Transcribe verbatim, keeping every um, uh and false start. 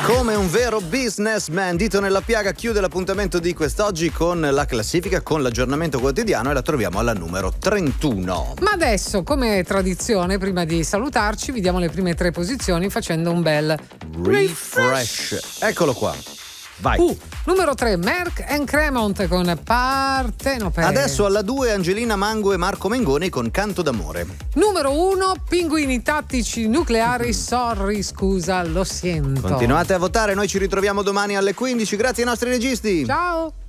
Come un vero businessman, Dito nella piaga chiude l'appuntamento di quest'oggi con la classifica, con l'aggiornamento quotidiano, e la troviamo alla numero trentuno. Ma adesso, come tradizione, prima di salutarci, vi diamo le prime tre posizioni facendo un bel refresh. Eccolo qua. Vai. Uh, numero tre, Merck and Cremont con Partenope. Adesso alla due, Angelina Mango e Marco Mengoni con Canto d'amore. Numero uno, Pinguini tattici nucleari, sorry, scusa, lo sento. Continuate a votare, noi ci ritroviamo domani alle quindici. Grazie ai nostri registi. Ciao.